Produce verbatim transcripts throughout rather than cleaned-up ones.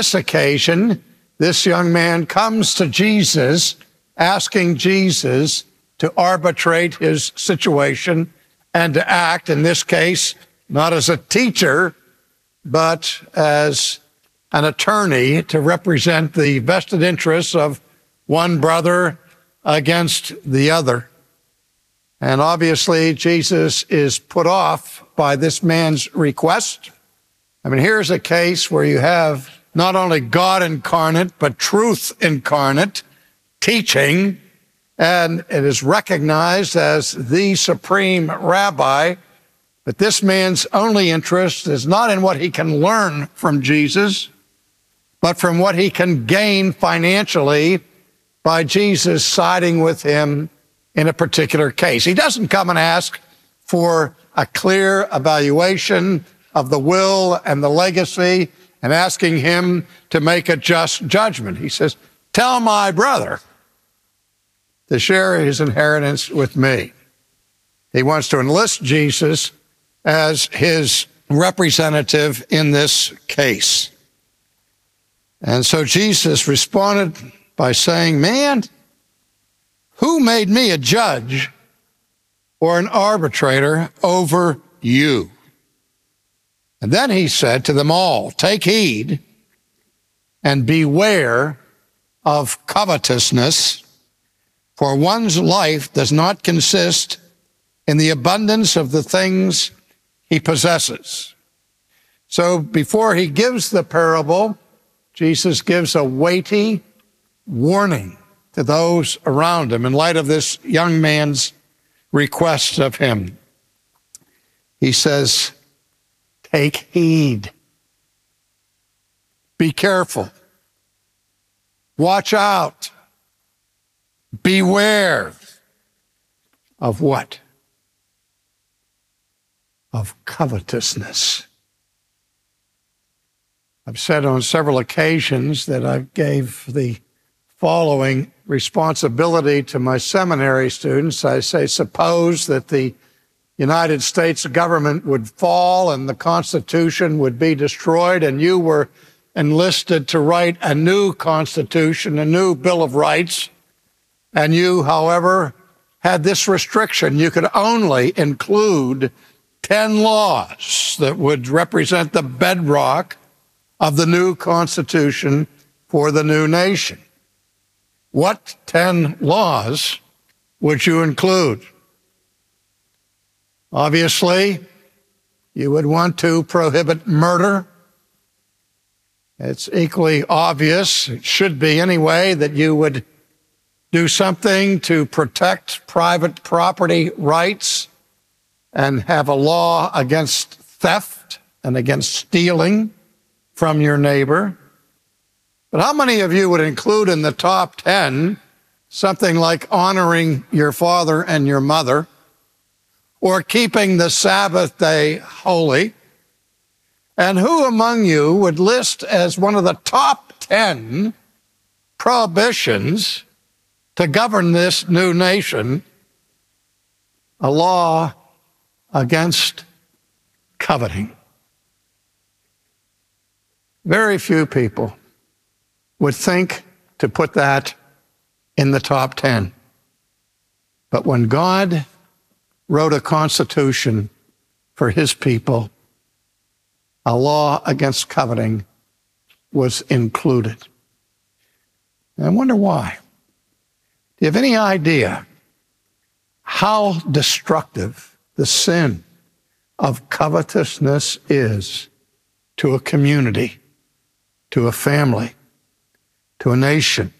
this occasion, this young man comes to Jesus, asking Jesus to arbitrate his situation and to act, in this case, not as a teacher, but as an attorney to represent the vested interests of one brother against the other. And obviously, Jesus is put off by this man's request. I mean, here's a case where you have not only God incarnate, but truth incarnate teaching, and it is recognized as the supreme rabbi. But this man's only interest is not in what he can learn from Jesus, but from what he can gain financially by Jesus siding with him in a particular case. He doesn't come and ask for a clear evaluation of the will and the legacy and asking him to make a just judgment. He says, tell my brother to share his inheritance with me. He wants to enlist Jesus as his representative in this case. And so Jesus responded by saying, man, who made me a judge or an arbitrator over you? And then he said to them all, take heed and beware of covetousness, for one's life does not consist in the abundance of the things he possesses. So before he gives the parable, Jesus gives a weighty warning to those around him in light of this young man's request of him. He says, take heed. Be careful. Watch out. Beware of what? Of covetousness. I've said on several occasions that I gave the following responsibility to my seminary students. I say, suppose that the United States government would fall and the Constitution would be destroyed, and you were enlisted to write a new Constitution, a new Bill of Rights, and you, however, had this restriction. You could only include ten laws that would represent the bedrock of the new Constitution for the new nation. What ten laws would you include? Obviously, you would want to prohibit murder. It's equally obvious, it should be anyway, that you would do something to protect private property rights and have a law against theft and against stealing from your neighbor. But how many of you would include in the top ten something like honoring your father and your mother, or keeping the Sabbath day holy? And who among you would list as one of the top ten prohibitions to govern this new nation a law against coveting? Very few people would think to put that in the top ten. But when God wrote a constitution for his people, a law against coveting was included. And I wonder why. Do you have any idea how destructive the sin of covetousness is to a community, to a family, to a nation?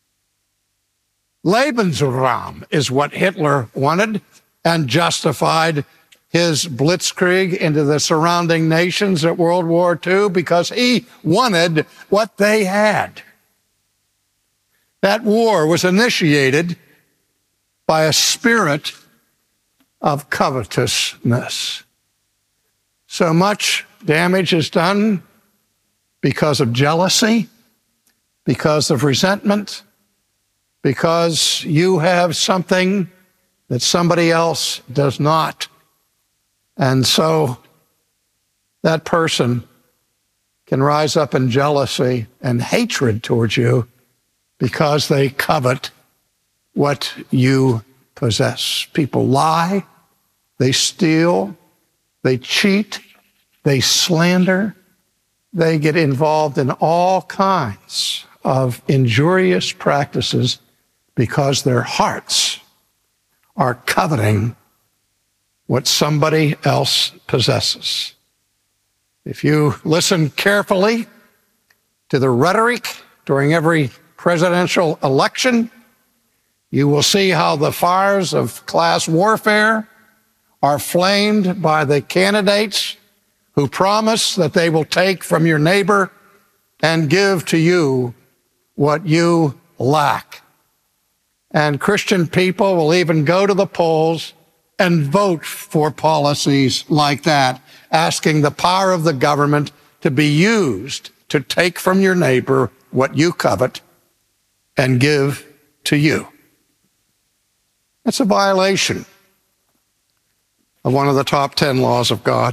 Lebensraum is what Hitler wanted and justified his blitzkrieg into the surrounding nations at World War Two because he wanted what they had. That war was initiated by a spirit of covetousness. So much damage is done because of jealousy, because of resentment, because you have something that somebody else does not. And so that person can rise up in jealousy and hatred towards you because they covet what you possess. People lie, they steal, they cheat, they slander, they get involved in all kinds of injurious practices because their hearts are coveting what somebody else possesses. If you listen carefully to the rhetoric during every presidential election, you will see how the fires of class warfare are flamed by the candidates who promise that they will take from your neighbor and give to you what you lack. And Christian people will even go to the polls and vote for policies like that, asking the power of the government to be used to take from your neighbor what you covet and give to you. It's a violation of one of the top ten laws of God.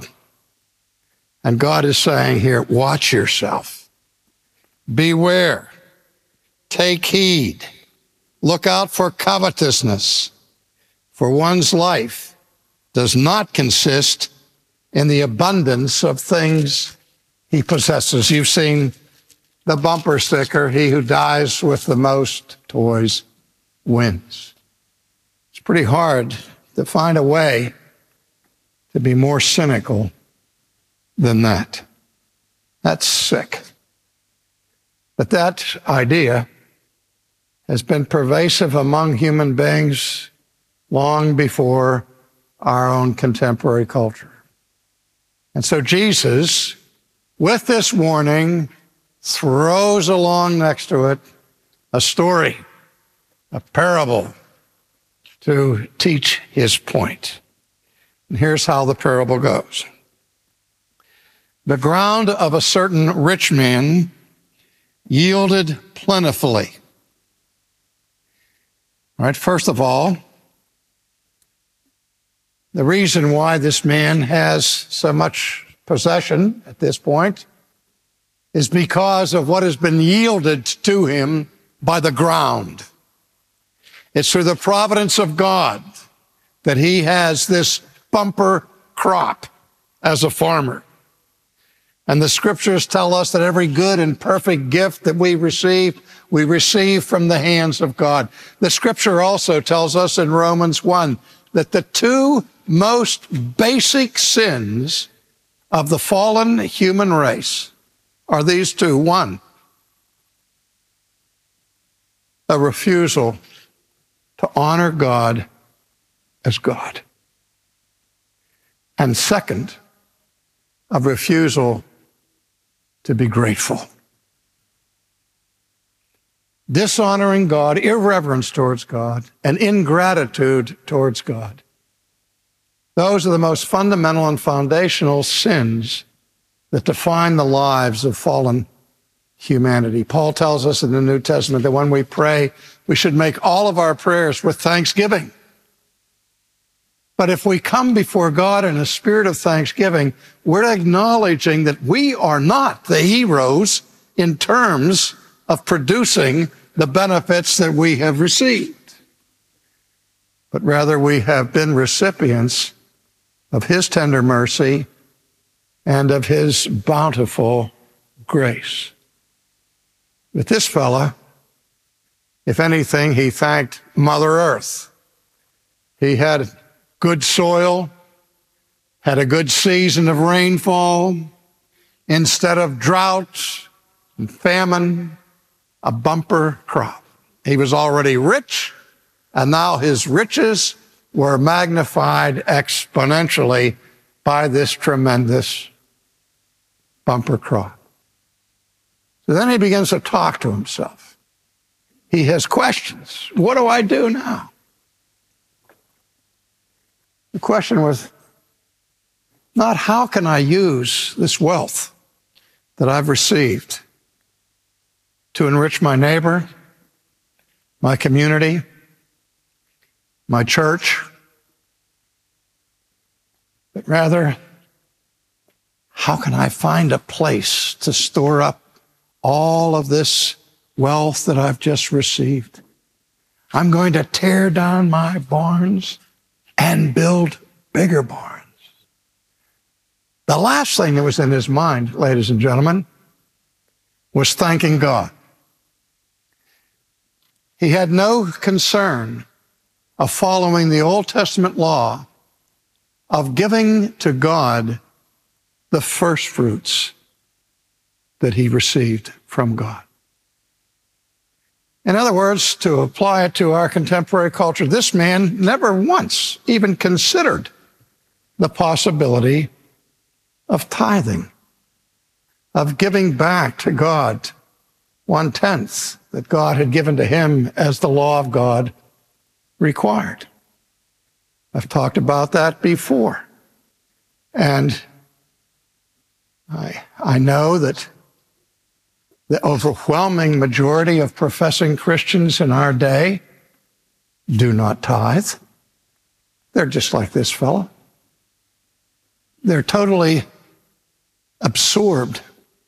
And God is saying here, watch yourself. Beware. Take heed. Look out for covetousness. For one's life does not consist in the abundance of things he possesses. You've seen the bumper sticker, he who dies with the most toys wins. It's pretty hard to find a way to be more cynical than that. That's sick. But that idea has been pervasive among human beings long before our own contemporary culture. And so Jesus, with this warning, throws along next to it a story, a parable, to teach his point. And here's how the parable goes. The ground of a certain rich man yielded plentifully. All right, first of all, the reason why this man has so much possession at this point is because of what has been yielded to him by the ground. It's through the providence of God that he has this bumper crop as a farmer. And the scriptures tell us that every good and perfect gift that we receive, we receive from the hands of God. The scripture also tells us in Romans one that the two most basic sins of the fallen human race are these two. One, a refusal to honor God as God. And second, a refusal to be grateful. Dishonoring God, irreverence towards God, and ingratitude towards God. Those are the most fundamental and foundational sins that define the lives of fallen humanity. Paul tells us in the New Testament that when we pray, we should make all of our prayers with thanksgiving. But if we come before God in a spirit of thanksgiving, we're acknowledging that we are not the heroes in terms of producing the benefits that we have received, but rather we have been recipients of his tender mercy and of his bountiful grace. But this fella, if anything, he thanked Mother Earth. He had good soil, had a good season of rainfall, instead of drought and famine, a bumper crop. He was already rich, and now his riches were magnified exponentially by this tremendous bumper crop. So then he begins to talk to himself. He has questions. What do I do now? The question was not how can I use this wealth that I've received to enrich my neighbor, my community, my church, but rather, how can I find a place to store up all of this wealth that I've just received? I'm going to tear down my barns and build bigger barns. The last thing that was in his mind, ladies and gentlemen, was thanking God. He had no concern of following the Old Testament law of giving to God the first fruits that he received from God. In other words, to apply it to our contemporary culture, this man never once even considered the possibility of tithing, of giving back to God one-tenth that God had given to him as the law of God required. I've talked about that before. And I, I know that the overwhelming majority of professing Christians in our day do not tithe. They're just like this fellow. They're totally absorbed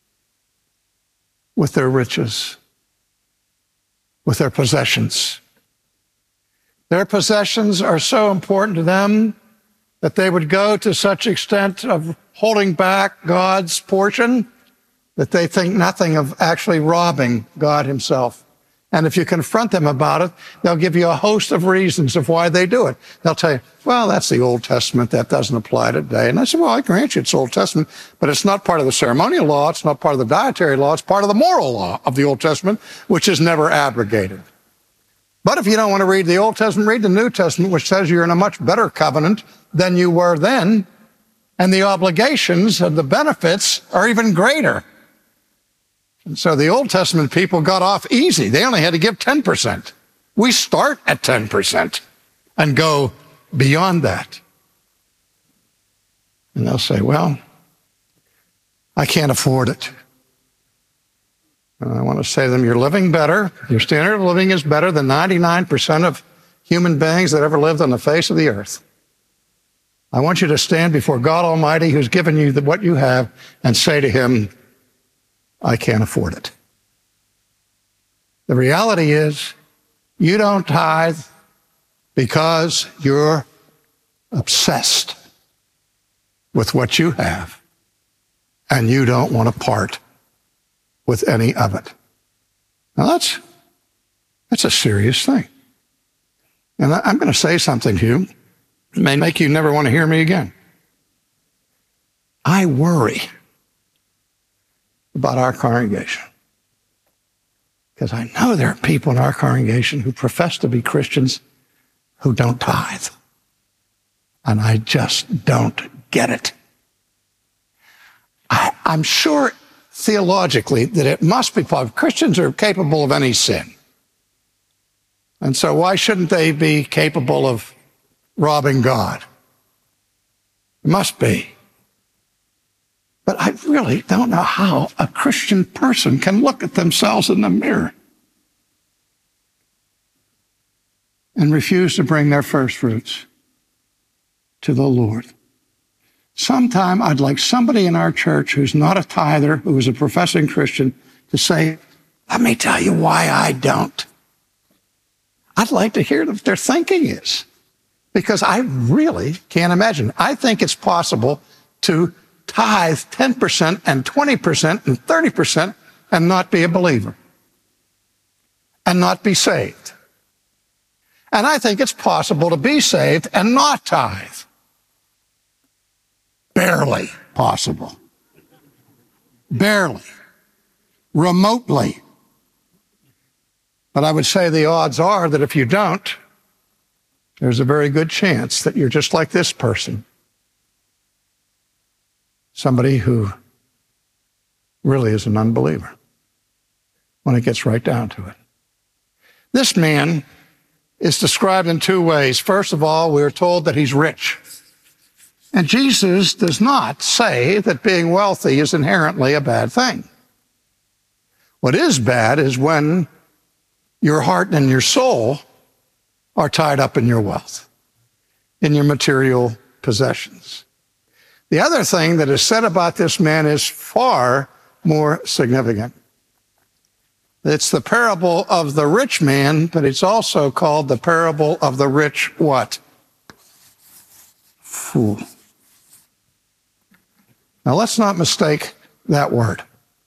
with their riches, with their possessions. Their possessions are so important to them that they would go to such extent of holding back God's portion that they think nothing of actually robbing God himself. And if you confront them about it, they'll give you a host of reasons of why they do it. They'll tell you, well, that's the Old Testament. That doesn't apply today. And I said, well, I grant you it's Old Testament, but it's not part of the ceremonial law. It's not part of the dietary law. It's part of the moral law of the Old Testament, which is never abrogated. But if you don't want to read the Old Testament, read the New Testament, which says you're in a much better covenant than you were then, and the obligations and the benefits are even greater. And so the Old Testament people got off easy. They only had to give ten percent. We start at ten percent and go beyond that. And they'll say, well, I can't afford it. And I want to say to them, you're living better. Your standard of living is better than ninety-nine percent of human beings that ever lived on the face of the earth. I want you to stand before God Almighty, who's given you the, what you have, and say to him, I can't afford it. The reality is, you don't tithe because you're obsessed with what you have, and you don't want to part with any of it. Now that's, that's a serious thing. And I'm going to say something to you. It may make you never want to hear me again. I worry about our congregation, because I know there are people in our congregation who profess to be Christians who don't tithe. And I just don't get it. I, I'm sure theologically that it must be possible. Christians are capable of any sin. And so why shouldn't they be capable of robbing God? It must be. But I really don't know how a Christian person can look at themselves in the mirror and refuse to bring their first fruits to the Lord. Sometime I'd like somebody in our church who's not a tither, who is a professing Christian, to say, let me tell you why I don't. I'd like to hear what their thinking is, because I really can't imagine. I think it's possible to tithe ten percent and twenty percent and thirty percent and not be a believer and not be saved. And I think it's possible to be saved and not tithe. Barely possible. Barely. Remotely. But I would say the odds are that if you don't, there's a very good chance that you're just like this person. Somebody who really is an unbeliever when it gets right down to it. This man is described in two ways. First of all, we're told that he's rich. And Jesus does not say that being wealthy is inherently a bad thing. What is bad is when your heart and your soul are tied up in your wealth, in your material possessions. The other thing that is said about this man is far more significant. It's the parable of the rich man, but it's also called the parable of the rich what? Fool. Now let's not mistake that word.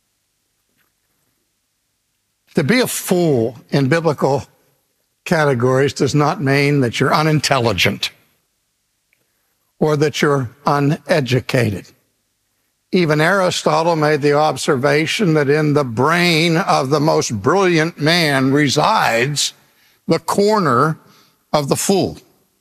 To be a fool in biblical categories does not mean that you're unintelligent or that you're uneducated. Even Aristotle made the observation that in the brain of the most brilliant man resides the corner of the fool.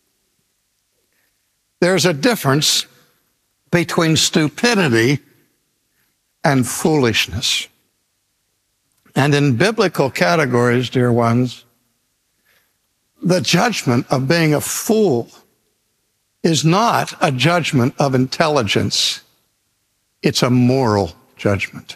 There's a difference between stupidity and foolishness. And in biblical categories, dear ones, the judgment of being a fool is not a judgment of intelligence. It's a moral judgment.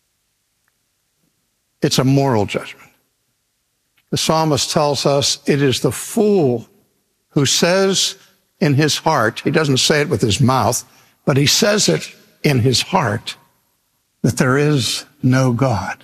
It's a moral judgment. The psalmist tells us it is the fool who says in his heart, he doesn't say it with his mouth, but he says it in his heart, that there is no God.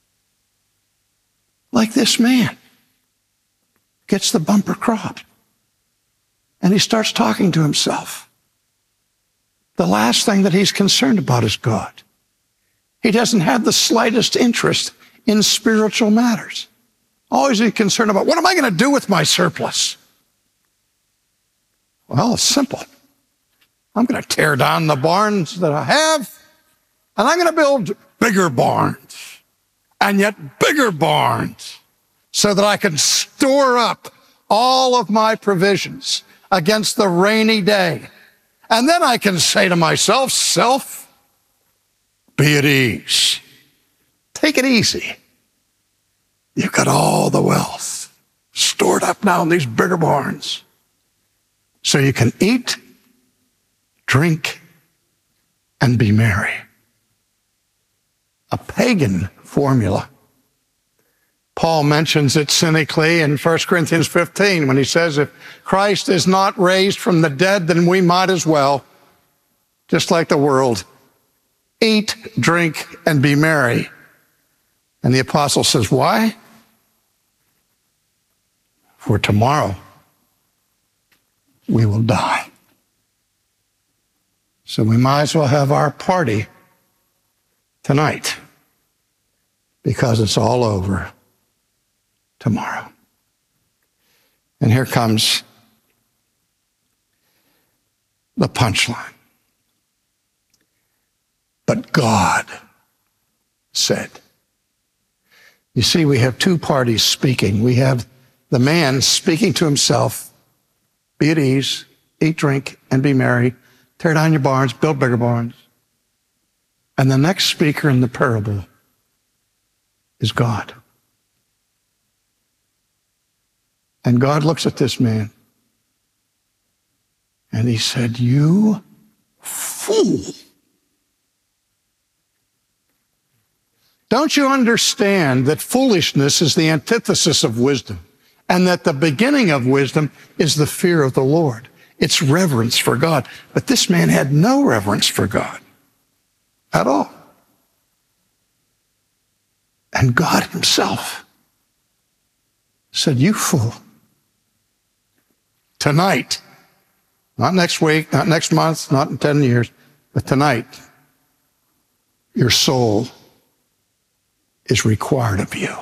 Like this man gets the bumper crop. And he starts talking to himself. The last thing that he's concerned about is God. He doesn't have the slightest interest in spiritual matters. Always he's concerned about, what am I going to do with my surplus? Well, it's simple. I'm going to tear down the barns that I have, and I'm going to build bigger barns, and yet bigger barns, so that I can store up all of my provisions against the rainy day. And then I can say to myself, self, be at ease. Take it easy. You've got all the wealth stored up now in these bigger barns. So you can eat, drink, and be merry. A pagan formula. Paul mentions it cynically in First Corinthians fifteen when he says, if Christ is not raised from the dead, then we might as well, just like the world, eat, drink, and be merry. And the apostle says, why? For tomorrow we will die. So we might as well have our party tonight, because it's all over tomorrow. And here comes the punchline. But God said. You see, we have two parties speaking. We have the man speaking to himself, be at ease, eat, drink, and be merry. Tear down your barns, build bigger barns. And the next speaker in the parable is God. And God looks at this man and he said, you fool. Don't you understand that foolishness is the antithesis of wisdom, and that the beginning of wisdom is the fear of the Lord? It's reverence for God. But this man had no reverence for God at all. And God himself said, you fool. Tonight, not next week, not next month, not in ten years, but tonight, your soul is required of you.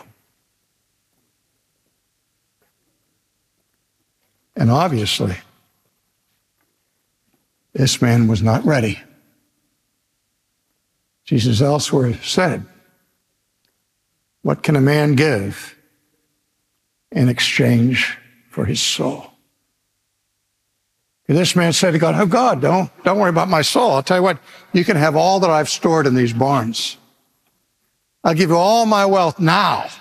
And obviously, this man was not ready. Jesus elsewhere said, what can a man give in exchange for his soul? And this man said to God, oh God, don't, don't worry about my soul. I'll tell you what, you can have all that I've stored in these barns. I'll give you all my wealth now.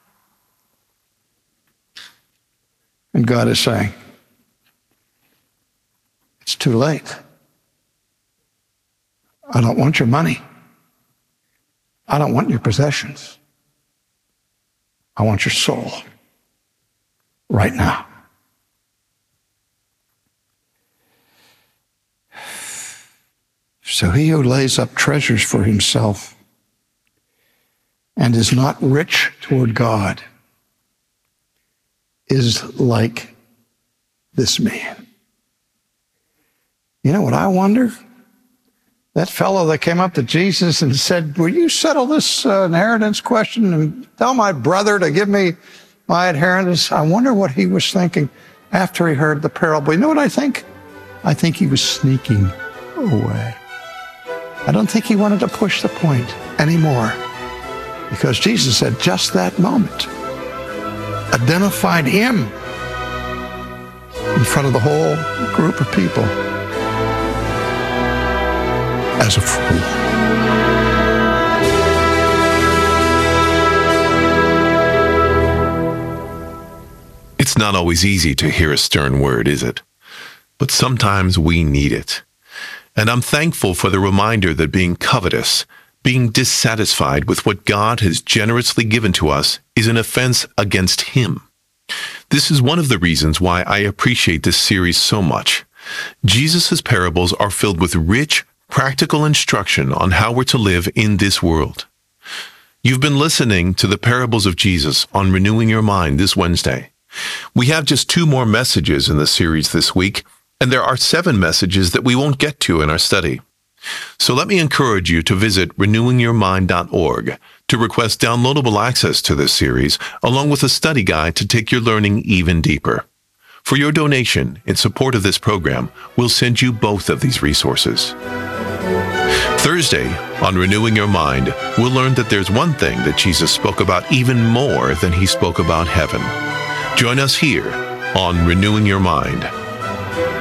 And God is saying, it's too late. I don't want your money. I don't want your possessions. I want your soul right now. So he who lays up treasures for himself and is not rich toward God is like this man. You know what I wonder? That fellow that came up to Jesus and said, will you settle this uh, inheritance question and tell my brother to give me my inheritance? I wonder what he was thinking after he heard the parable. You know what I think? I think he was sneaking away. I don't think he wanted to push the point anymore, because Jesus at just that moment identified him in front of the whole group of people as a fool. It's not always easy to hear a stern word, is it? But sometimes we need it. And I'm thankful for the reminder that being covetous, being dissatisfied with what God has generously given to us, is an offense against Him. This is one of the reasons why I appreciate this series so much. Jesus' parables are filled with rich, practical instruction on how we're to live in this world. You've been listening to the parables of Jesus on Renewing Your Mind this Wednesday. We have just two more messages in the series this week, and there are seven messages that we won't get to in our study. So let me encourage you to visit renewing your mind dot org to request downloadable access to this series, along with a study guide to take your learning even deeper. For your donation in support of this program, we'll send you both of these resources. Thursday, on Renewing Your Mind, we'll learn that there's one thing that Jesus spoke about even more than he spoke about heaven. Join us here on Renewing Your Mind.